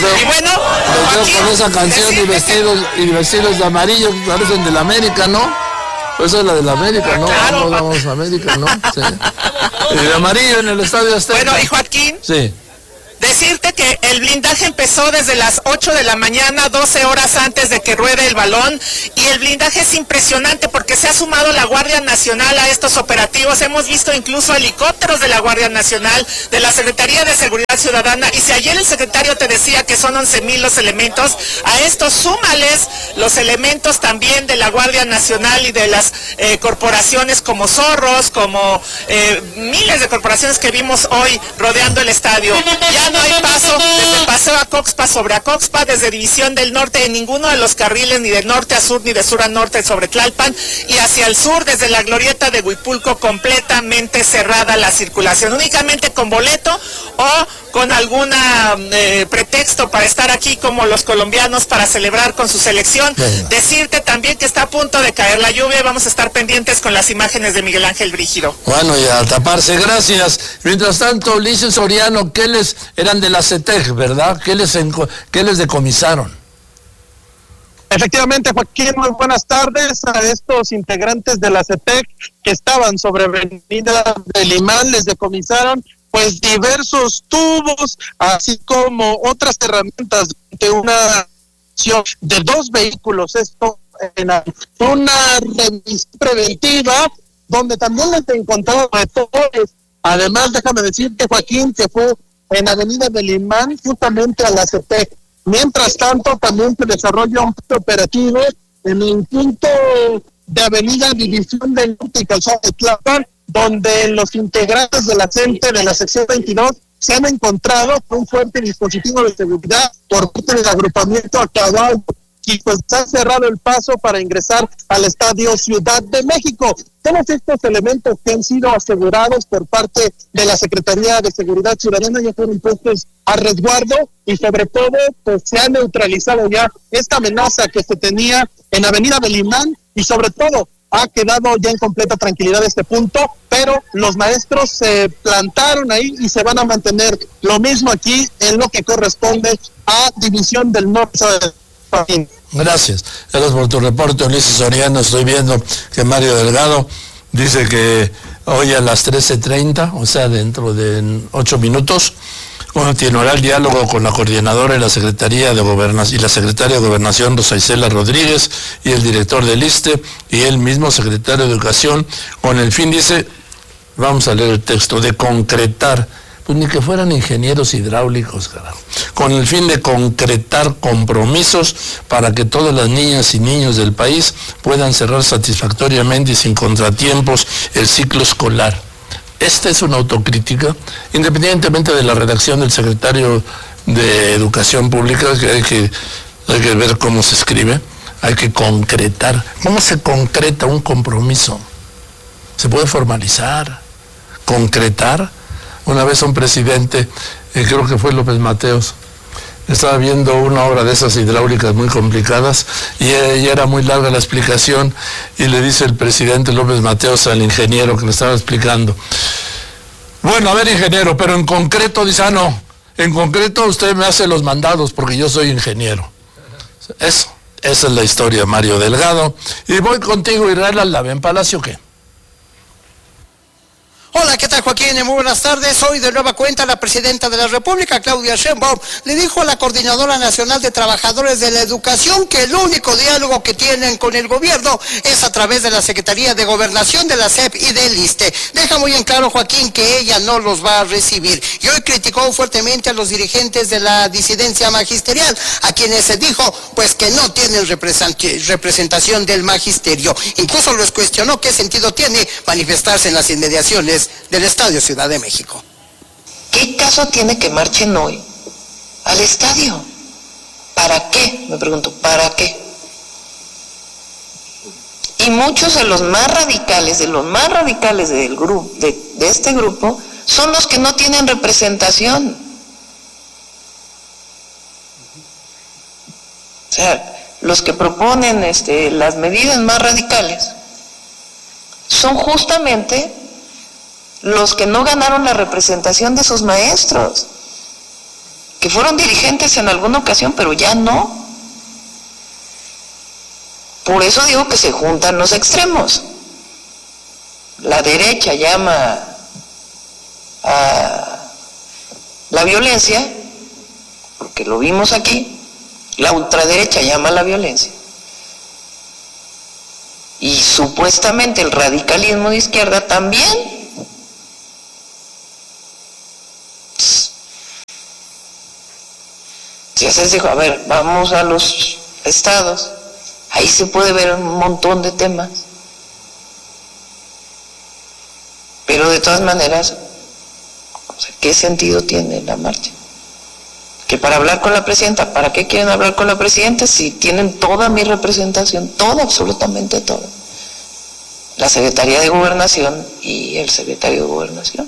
veo, y bueno, los veo con esa canción y vestidos de amarillo que parecen de la América, ¿no? Pues esa es la de la América, ¿no? Claro. Vamos a América, ¿no? Sí. Y de amarillo en el Estadio Azteca. Bueno, y Joaquín, sí. decirte que el blindaje empezó desde las 8 de la mañana, 12 horas antes de que ruede el balón, y el blindaje es impresionante porque se ha sumado la Guardia Nacional a estos operativos. Hemos visto incluso helicópteros de la Guardia Nacional, de la Secretaría de Seguridad Ciudadana, y si ayer el secretario te decía que son 11,000 los elementos, a estos súmales los elementos también de la Guardia Nacional y de las corporaciones como Zorros, como miles de corporaciones que vimos hoy rodeando el estadio. Ya no hay paso desde Paseo Acoxpa sobre Acoxpa, desde División del Norte en ninguno de los carriles, ni de norte a sur ni de sur a norte sobre Tlalpan, y hacia el sur desde la glorieta de Huipulco completamente cerrada la circulación, únicamente con boleto o con alguna pretexto para estar aquí como los colombianos para celebrar con su selección. Decirte también que está a punto de caer la lluvia y vamos a estar pendientes con las imágenes de Miguel Ángel Brígido. Bueno, y a taparse, gracias. Mientras tanto, Ulises Soriano, ¿qué les eran de la CETEC, verdad? ¿Qué les decomisaron? Efectivamente, Joaquín, muy buenas tardes a estos integrantes de la CETEC que estaban sobre Avenida del Imán. Les decomisaron pues diversos tubos, así como otras herramientas de una acción de 2 vehículos. Esto en una revisión preventiva donde también les encontraron motores. Además, déjame decirte, Joaquín, que fue en Avenida del Imán, justamente a la CETEC. Mientras tanto, también se desarrolla un operativo en el punto de Avenida División del Norte y Calzada de Tlalpan, donde los integrantes de la CENTE de la sección 22 se han encontrado con un fuerte dispositivo de seguridad por parte del agrupamiento a caballo, y pues se ha cerrado el paso para ingresar al Estadio Ciudad de México. Todos estos elementos que han sido asegurados por parte de la Secretaría de Seguridad Ciudadana ya fueron puestos a resguardo, y sobre todo pues se ha neutralizado ya esta amenaza que se tenía en Avenida del Imán, y sobre todo ha quedado ya en completa tranquilidad este punto, pero los maestros se plantaron ahí y se van a mantener lo mismo aquí en lo que corresponde a División del Norte. Gracias por tu reporte, Ulises Soriano. Estoy viendo que Mario Delgado dice que hoy a las 13:30, o sea, dentro de 8 minutos, continuará el diálogo con la coordinadora y la Secretaría de Gobernación y la secretaria de Gobernación, Rosa Isela Rodríguez, y el director del ISSSTE y el mismo secretario de Educación, con el fin, dice, vamos a leer el texto, de concretar, pues ni que fueran ingenieros hidráulicos, carajo, con el fin de concretar compromisos para que todas las niñas y niños del país puedan cerrar satisfactoriamente y sin contratiempos el ciclo escolar. Esta es una autocrítica, independientemente de la redacción del secretario de Educación Pública, que hay que ver cómo se escribe, hay que concretar. ¿Cómo se concreta un compromiso? ¿Se puede formalizar? ¿Concretar? Una vez un presidente, creo que fue López Mateos, estaba viendo una obra de esas hidráulicas muy complicadas y era muy larga la explicación, y le dice el presidente López Mateos al ingeniero que le estaba explicando, bueno, a ver, ingeniero, pero en concreto, dice, no, en concreto usted me hace los mandados porque yo soy ingeniero. Esa es la historia, Mario Delgado. Y voy contigo, Israel Aldave, en Palacio, ¿qué? Hola, ¿qué tal, Joaquín? Muy buenas tardes. Hoy de nueva cuenta la presidenta de la República, Claudia Sheinbaum, le dijo a la Coordinadora Nacional de Trabajadores de la Educación que el único diálogo que tienen con el gobierno es a través de la Secretaría de Gobernación, de la SEP y del ISSSTE. Deja muy en claro, Joaquín, que ella no los va a recibir. Y hoy criticó fuertemente a los dirigentes de la disidencia magisterial, a quienes se dijo pues que no tienen representación del magisterio. Incluso les cuestionó qué sentido tiene manifestarse en las inmediaciones del Estadio Ciudad de México. ¿Qué caso tiene que marchen hoy al estadio? ¿Para qué? Me pregunto, ¿para qué? Y muchos de los más radicales, del grupo, de este grupo, son los que no tienen representación. O sea, los que proponen las medidas más radicales son justamente los que no ganaron la representación de sus maestros, que fueron dirigentes en alguna ocasión, pero ya no. Por eso digo que se juntan los extremos. La derecha llama a la violencia, porque lo vimos aquí, la ultraderecha llama a la violencia, y supuestamente el radicalismo de izquierda también. Ya se dijo, a ver, vamos a los estados, ahí se puede ver un montón de temas, pero de todas maneras, o sea, ¿qué sentido tiene la marcha? Que para hablar con la presidenta, ¿para qué quieren hablar con la presidenta si tienen toda mi representación, toda, absolutamente toda? La Secretaría de Gobernación y el secretario de Gobernación.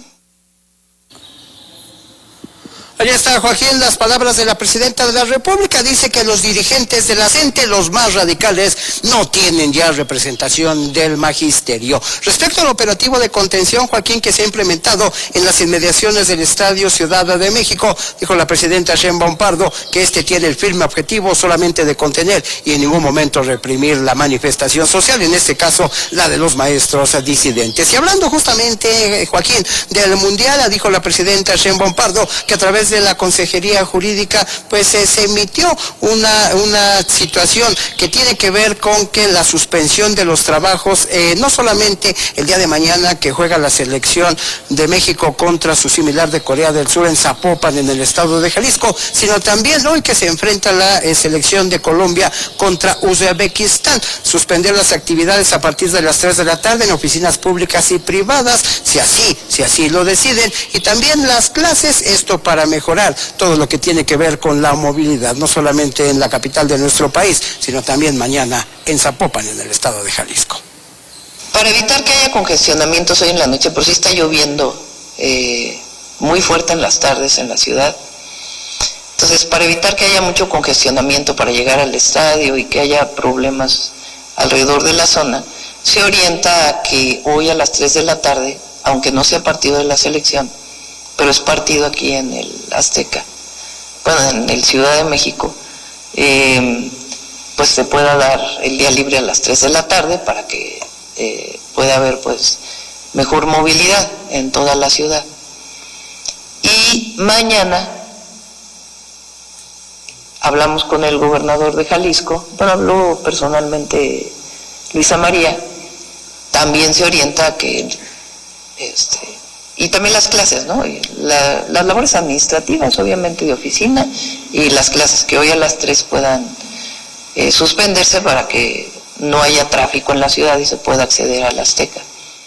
Allá está, Joaquín, las palabras de la presidenta de la República. Dice que los dirigentes de la CENTE, los más radicales, no tienen ya representación del magisterio. Respecto al operativo de contención, Joaquín, que se ha implementado en las inmediaciones del Estadio Ciudad de México, dijo la presidenta Sheinbaum Pardo que este tiene el firme objetivo solamente de contener y en ningún momento reprimir la manifestación social, en este caso la de los maestros disidentes. Y hablando justamente, Joaquín, del Mundial, dijo la presidenta Sheinbaum Pardo que a través de la Consejería Jurídica pues se emitió una situación que tiene que ver con que la suspensión de los trabajos, no solamente el día de mañana que juega la selección de México contra su similar de Corea del Sur en Zapopan, en el estado de Jalisco, sino también hoy que se enfrenta la selección de Colombia contra Uzbekistán. Suspender las actividades a partir de las 3 de la tarde en oficinas públicas y privadas, si así lo deciden, y también las clases, esto para mejorar todo lo que tiene que ver con la movilidad, no solamente en la capital de nuestro país, sino también mañana en Zapopan, en el estado de Jalisco. Para evitar que haya congestionamientos hoy en la noche, por si está lloviendo muy fuerte en las tardes en la ciudad, entonces para evitar que haya mucho congestionamiento para llegar al estadio y que haya problemas alrededor de la zona, se orienta a que hoy a las 3 de la tarde, aunque no sea partido de la selección, pero es partido aquí en el Azteca, bueno, en el Ciudad de México, pues se pueda dar el día libre a las 3 de la tarde para que pueda haber pues mejor movilidad en toda la ciudad. Y mañana hablamos con el gobernador de Jalisco, bueno, habló personalmente Luisa María, también se orienta a que y también las clases, ¿no? Las labores administrativas, obviamente, de oficina, y las clases que hoy a las 3 puedan suspenderse para que no haya tráfico en la ciudad y se pueda acceder al Azteca.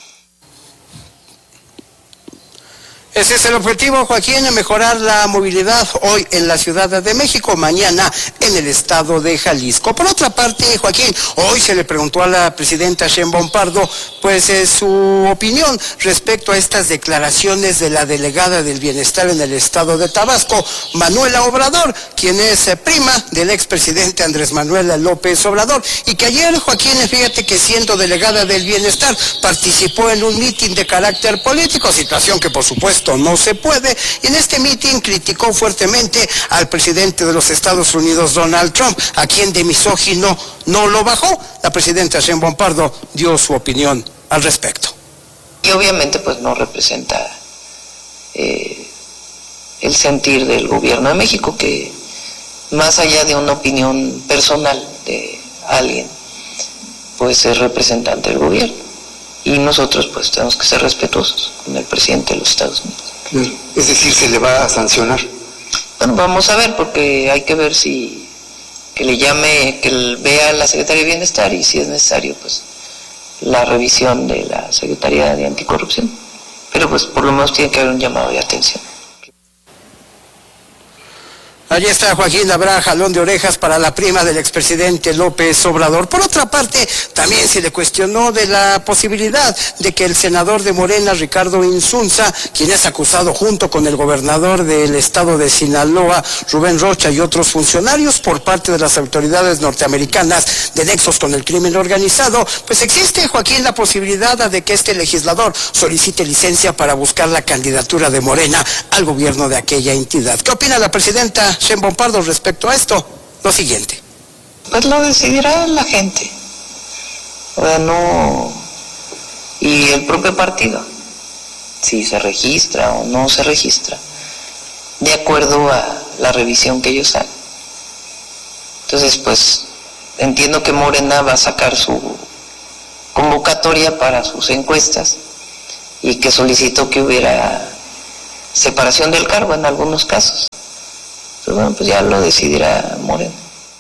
Ese es el objetivo, Joaquín, mejorar la movilidad hoy en la Ciudad de México, mañana en el estado de Jalisco. Por otra parte, Joaquín, hoy se le preguntó a la presidenta Sheinbaum Pardo, pues su opinión respecto a estas declaraciones de la delegada del Bienestar en el estado de Tabasco, Manuela Obrador, quien es prima del expresidente Andrés Manuel López Obrador, y que ayer, Joaquín, fíjate que siendo delegada del Bienestar, participó en un mitin de carácter político, situación que por supuesto no se puede, y en este mitin criticó fuertemente al presidente de los Estados Unidos, Donald Trump, a quien de misógino no lo bajó. La presidenta Sheinbaum Pardo dio su opinión al respecto. Y obviamente pues no representa el sentir del gobierno de México, que más allá de una opinión personal de alguien, pues es representante del gobierno. Y nosotros pues tenemos que ser respetuosos con el presidente de los Estados Unidos. Claro. Es decir, ¿se le va a sancionar? Bueno, vamos a ver, porque hay que ver si que le llame, que vea a la Secretaría de Bienestar, y si es necesario pues la revisión de la Secretaría de Anticorrupción. Pero pues por lo menos tiene que haber un llamado de atención. Allí está Joaquín Labra, jalón de orejas para la prima del expresidente López Obrador. Por otra parte, también se le cuestionó de la posibilidad de que el senador de Morena, Ricardo Insunza, quien es acusado junto con el gobernador del estado de Sinaloa, Rubén Rocha, y otros funcionarios por parte de las autoridades norteamericanas de nexos con el crimen organizado, pues existe, Joaquín, la posibilidad de que este legislador solicite licencia para buscar la candidatura de Morena al gobierno de aquella entidad. ¿Qué opina la presidenta Sheinbaum Pardo respecto a esto? Lo siguiente. Pues lo decidirá la gente. O sea, no... Y el propio partido, si se registra o no se registra, de acuerdo a la revisión que ellos hagan. Entonces, pues, entiendo que Morena va a sacar su convocatoria para sus encuestas y que solicitó que hubiera separación del cargo en algunos casos. Pero bueno, pues ya lo decidirá Morena.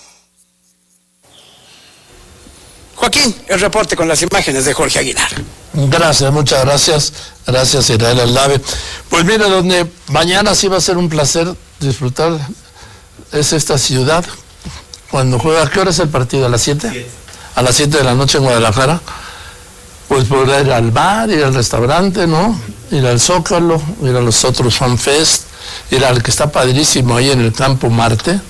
Joaquín, el reporte con las imágenes de Jorge Aguilar. Gracias, muchas gracias. Gracias, Israel Aldave. Pues mira, donde mañana sí va a ser un placer disfrutar es esta ciudad. Cuando juega, ¿a qué hora es el partido? ¿A las 7? A las 7 de la noche en Guadalajara. Pues poder ir al bar, ir al restaurante, ¿no? Ir al Zócalo, ir a los otros FanFest, ir al que está padrísimo ahí en el Campo Marte.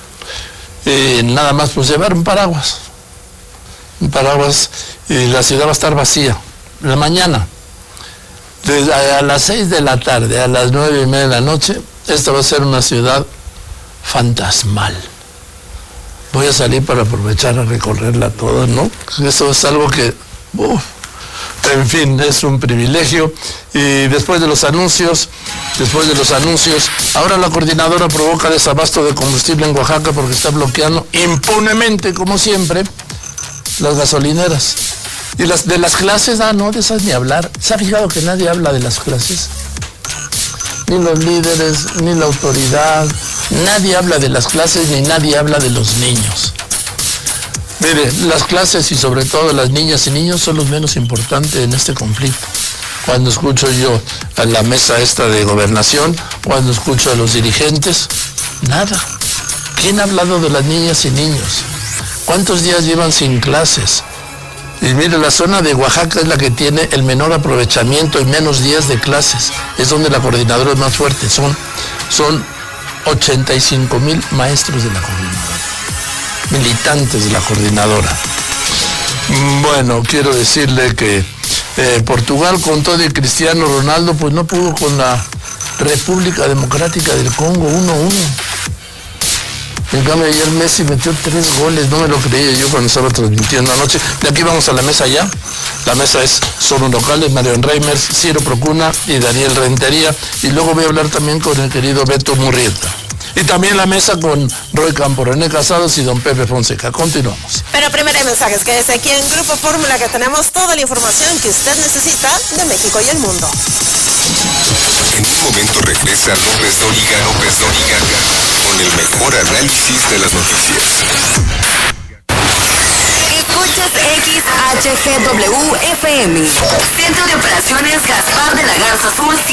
Y nada más, pues llevar un paraguas. Un paraguas, y la ciudad va a estar vacía. La mañana, desde a las 6 de la tarde, a las 9:30 de la noche, esta va a ser una ciudad fantasmal. Voy a salir para aprovechar a recorrerla toda, ¿no? Eso es algo que, en fin, es un privilegio. Y después de los anuncios, ahora la coordinadora provoca desabasto de combustible en Oaxaca porque está bloqueando impunemente, como siempre, las gasolineras. Y de las clases, no, de esas ni hablar. ¿Se ha fijado que nadie habla de las clases? Ni los líderes, ni la autoridad, nadie habla de las clases, ni nadie habla de los niños. Mire, las clases y sobre todo las niñas y niños son los menos importantes en este conflicto. Cuando escucho yo a la mesa esta de gobernación, cuando escucho a los dirigentes, nada. ¿Quién ha hablado de las niñas y niños? ¿Cuántos días llevan sin clases? Y mire, la zona de Oaxaca es la que tiene el menor aprovechamiento y menos días de clases. Es donde la coordinadora es más fuerte. Son 85,000 maestros de la coordinadora, militantes de la coordinadora. Bueno, quiero decirle que Portugal con todo y Cristiano Ronaldo, pues no pudo con la República Democrática del Congo 1-1. En cambio, ayer Messi metió 3 goles, no me lo creía yo cuando estaba transmitiendo anoche. De aquí vamos a la mesa ya. La mesa son locales, Marion Reimers, Ciro Procuna y Daniel Rentería. Y luego voy a hablar también con el querido Beto Murrieta. Y también la mesa con Roy Campo, René Casados y don Pepe Fonseca. Continuamos. Pero primero hay mensajes, que desde aquí en Grupo Fórmula que tenemos toda la información que usted necesita de México y el mundo. En un momento regresa López Dóriga con el mejor análisis de las noticias. Escuchas XHGW FM, Centro de Operaciones Gaspar de la Garza Azul.